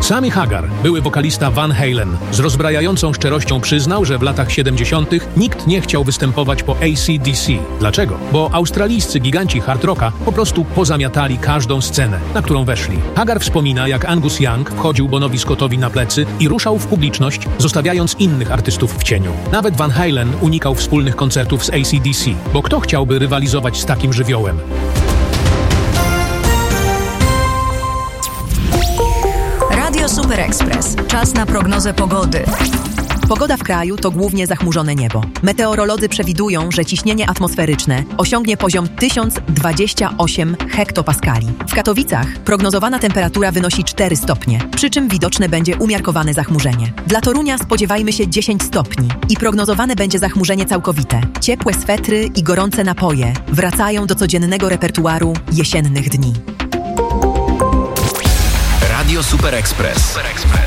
Sammy Hagar, były wokalista Van Halen, z rozbrajającą szczerością przyznał, że w latach 70. nikt nie chciał występować po AC/DC. Dlaczego? Bo australijscy giganci hard rocka po prostu pozamiatali każdą scenę, na którą weszli. Hagar wspomina, jak Angus Young wchodził Bonowi Scottowi na plecy i ruszał w publiczność, zostawiając innych artystów w cieniu. Nawet Van Halen unikał wspólnych koncertów z AC/DC, bo kto chciałby rywalizować z takim żywiołem? Radio Super Express. Czas na prognozę pogody. Pogoda w kraju to głównie zachmurzone niebo. Meteorolodzy przewidują, że ciśnienie atmosferyczne osiągnie poziom 1028 hektopaskali. W Katowicach prognozowana temperatura wynosi 4 stopnie, przy czym widoczne będzie umiarkowane zachmurzenie. Dla Torunia spodziewajmy się 10 stopni i prognozowane będzie zachmurzenie całkowite. Ciepłe swetry i gorące napoje wracają do codziennego repertuaru jesiennych dni. Radio Super Express.